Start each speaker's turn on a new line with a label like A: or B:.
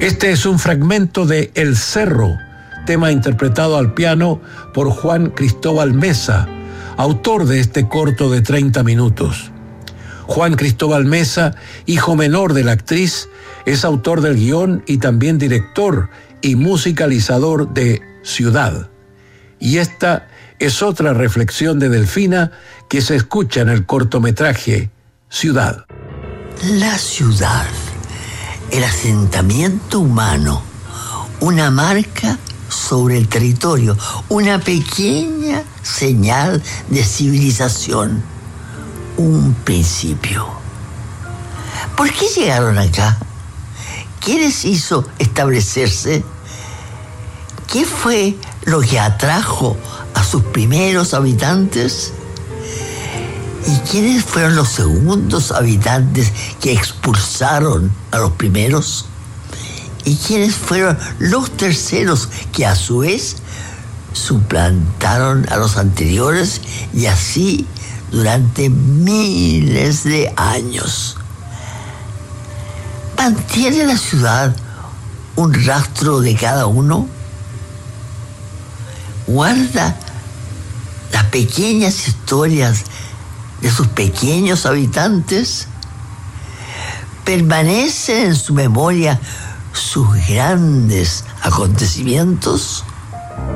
A: Este es un fragmento de El Cerro, tema interpretado al piano por Juan Cristóbal Mesa, autor de este corto de 30 minutos. Juan Cristóbal Mesa, hijo menor de la actriz, es autor del guión y también director y musicalizador de Ciudad. Y esta es otra reflexión de Delfina que se escucha en el cortometraje Ciudad.
B: La ciudad, el asentamiento humano, una marca sobre el territorio, una pequeña señal de civilización, un principio. ¿Por qué llegaron acá? ¿Qué les hizo establecerse? ¿Qué fue lo que atrajo a sus primeros habitantes? ¿Y quiénes fueron los segundos habitantes que expulsaron a los primeros? ¿Y quiénes fueron los terceros que a su vez suplantaron a los anteriores y así durante miles de años? ¿Mantiene la ciudad un rastro de cada uno? ¿Guarda las pequeñas historias de sus pequeños habitantes? ¿Permanecen en su memoria sus grandes acontecimientos?